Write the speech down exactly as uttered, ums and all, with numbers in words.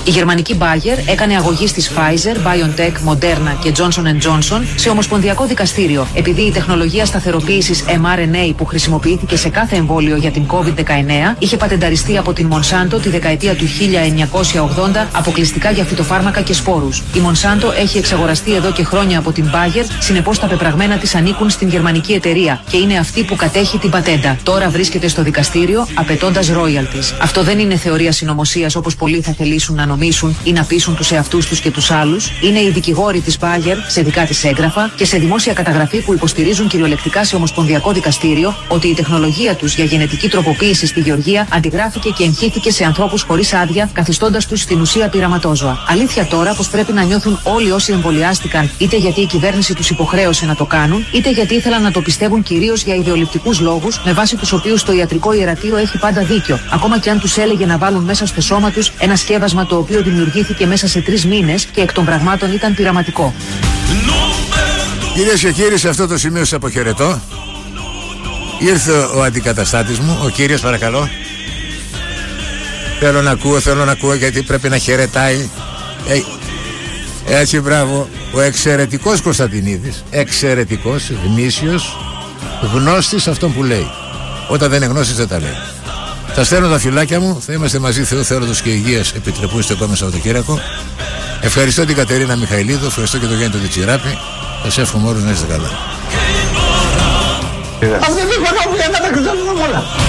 Η γερμανική Bayer έκανε αγωγή στις Pfizer, BioNTech, Moderna και Johnson εντ Johnson σε ομοσπονδιακό δικαστήριο, επειδή η τεχνολογία σταθεροποίησης εμ αρ εν έι που χρησιμοποιήθηκε σε κάθε εμβόλιο για την κόβιντ δεκαεννέα είχε πατενταριστεί από την Monsanto τη δεκαετία του χίλια εννιακόσια ογδόντα αποκλειστικά για φυτοφάρμακα και σπόρους. Η Monsanto έχει εξαγοραστεί εδώ και χρόνια από την Bayer, συνεπώς τα πεπραγμένα της ανήκουν στην γερμανική εταιρεία και είναι αυτή που κατέχει την πατέντα. Τώρα βρίσκεται στο δικαστήριο απαιτώντας royalties. Αυτό δεν είναι θεωρία συνωμοσίας όπως πολλοί θα θελήσουν να νομίσουν ή να πείσουν τους εαυτούς τους και τους άλλους. Είναι οι δικηγόροι της Bayer σε δικά της έγγραφα και σε δημόσια καταγραφή που υποστηρίζουν κυριολεκτικά σε ομοσπονδιακό δικαστήριο ότι η τεχνολογία τους για γενετική τροποποίηση στη Γεωργία αντιγράφηκε και εγχύθηκε σε ανθρώπους χωρίς άδεια, καθιστώντας τους στην ουσία πειραματόζωα. Αλήθεια τώρα πως πρέπει να νιώθουν όλοι όσοι εμβολιάστηκαν, είτε γιατί η κυβέρνηση τους υποχρέωσε να το κάνουν, είτε γιατί ήθελαν να το πιστεύουν κυρίως για ιδεολειπτικούς λόγους, με βάση τους οποίους το ιατρικό ιερατείο έχει πάντα δίκιο, ακόμα και αν τους έλεγε να βάλουν μέσα στο σώμα τους ένα σκεύασμα το οποίο δημιουργήθηκε μέσα σε τρεις μήνες και εκ των πραγμάτων ήταν πειραματικό. Κυρίες και κύριοι, σε αυτό το σημείο σας αποχαιρετώ. Ήρθε ο αντικαταστάτης μου, ο κύριος, παρακαλώ. Θέλω να ακούω, θέλω να ακούω γιατί πρέπει να χαιρετάει. Ε, έτσι, μπράβο. Ο εξαιρετικός Κωνσταντινίδης, εξαιρετικός, γνήσιος, γνώστης αυτόν που λέει. Όταν δεν είναι γνώστης δεν τα λέει. Θα στέλνω τα φιλάκια μου, θα είμαστε μαζί, Θεού θέρωτος και υγείας, επιτρεπούν στο επόμενο Σαββατοκύριακο. Ευχαριστώ την Κατερίνα Μιχαηλίδου, ευχαριστώ και τον Γιάννη τον Διτσιράπη. Σας εύχομαι όλους να είστε καλά. Αυτή τη φορά που για να τα ξεχάσουμε όλα.